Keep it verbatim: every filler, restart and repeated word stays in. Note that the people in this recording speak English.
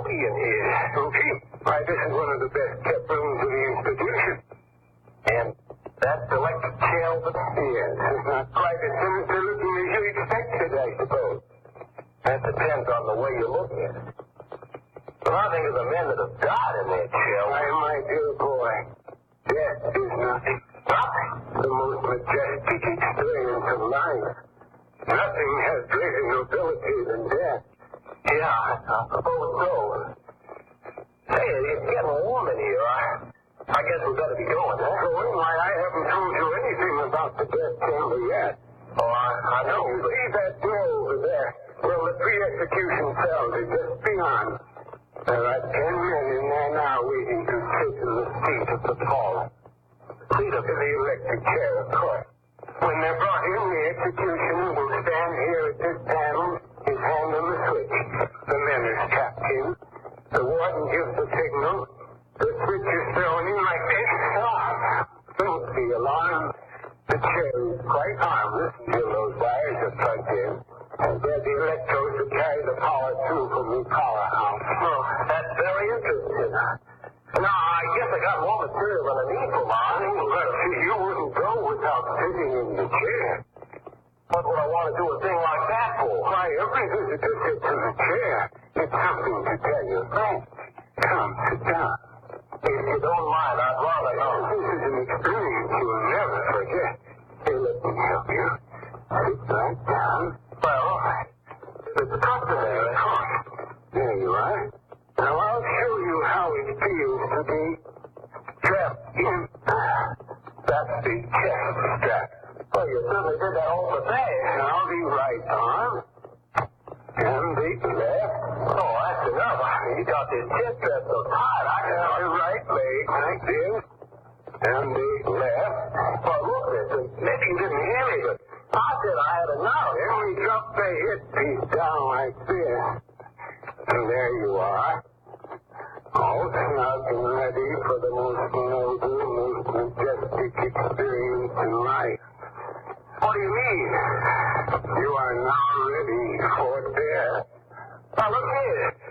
smoky in here. Smoky? Why, this is one of the best kept rooms of the institution. And that electric chair over there? Yes, it's not quite as sinister looking as you expected, I suppose. That depends on the way you look at it. But I think of the men that have died in that chair. Why, my dear boy, death is nothing. Nothing? The most majestic experience of life. Nothing has greater nobility than death. Yeah, I, I suppose so. Hey, it's getting warm in here. I, I guess we better be going, huh? Going? Why, I haven't told you anything about the death chamber yet. Oh, I, I know. See that door over there? Well, the pre-execution cells are just beyond. There are ten men in there now waiting to sit in the seat of the fallen. Seat of the electric chair, of course. When they're brought in, the executioner will stand here at this panel, his hand on the switch. The men are tapped in. The warden gives the signal. The switch is thrown in like this. Ah, don't be alarmed. The chair is quite harmless until those wires are plugged in. And they're the electrodes that carry the power through from the powerhouse. Oh, that's very interesting. Now, I guess I got more material than I need for mine. Well, you wouldn't go without sitting in the chair. What would I want to do a thing like that for? Why, every visitor sits in the chair. It's something to tell your friends. Come, sit down. If you don't mind, I'd rather go. This is an experience you'll never forget. Here, let me help you. Sit right down. Well, it's customary. There you are. Now, I'll show you how it feels to be trapped in. That's the chest strap. Well, you certainly did that all the day. Now, the right arm. And the left. Oh, that's enough. You got this chest strap so tight, I can... Now, the right leg like this. And the left. Well, look, listen, maybe you didn't hear me, but I said I had enough. Then we drop the hip piece down like this. And there you are. All snug and ready for the most noble, most majestic experience in life. What do you mean? You are now ready for death. Now, look here.